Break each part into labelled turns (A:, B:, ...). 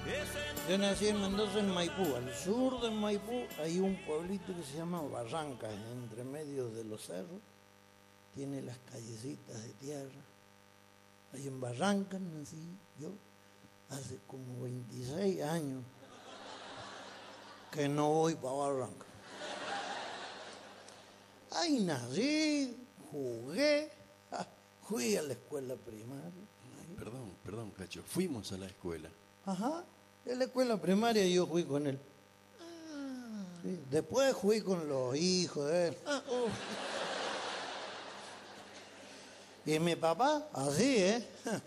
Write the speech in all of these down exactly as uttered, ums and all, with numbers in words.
A: Yo nací en Mendoza, en Maipú. Al sur de Maipú hay un pueblito que se llama Barrancas, entre medio de los cerros. Tiene las callecitas de tierra. Ahí en Barrancas nací yo, hace como veintiséis años que no voy para Barrancas. Ahí nací, jugué, fui a la escuela primaria.
B: Perdón, perdón, Cacho. Fuimos a la escuela.
A: Ajá, en la escuela primaria yo fui con él. Ah. Sí. Después fui con los hijos de él. Ah, oh. Y mi papá, así, ¿eh?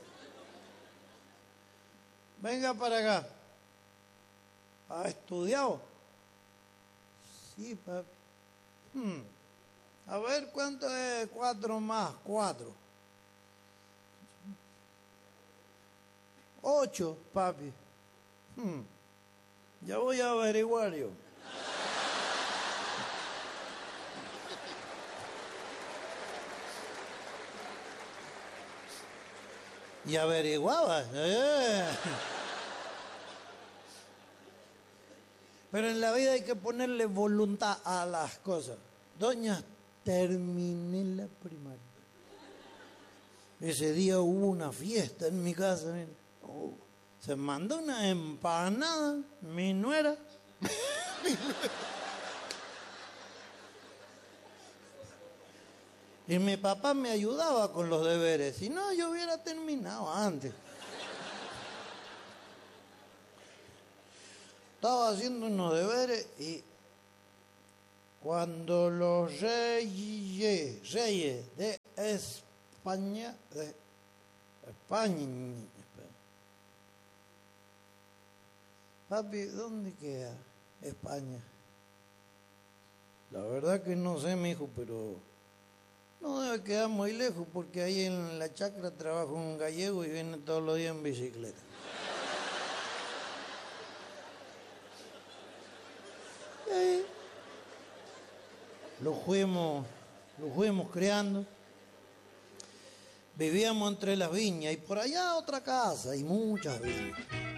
A: Venga para acá. ¿Ha estudiado? Sí, papi. Hmm. A ver, ¿cuánto es cuatro más cuatro? Ocho, papi. Hmm. Ya voy a averiguar yo. Y averiguaba. Eh. Pero en la vida hay que ponerle voluntad a las cosas. Doña, terminé la primaria. Ese día hubo una fiesta en mi casa. Oh, se mandó una empanada, mi nuera. Y mi papá me ayudaba con los deberes. Si no, yo hubiera terminado antes. Estaba haciendo unos deberes y cuando los reyes, reyes de España, de España, papi, ¿dónde queda España? La verdad que no sé, mijo, pero no debe quedar muy lejos porque ahí en la chacra trabaja un gallego y viene todos los días en bicicleta. Eh, lo fuimos, lo fuimos creando. Vivíamos entre las viñas y por allá otra casa y muchas viñas.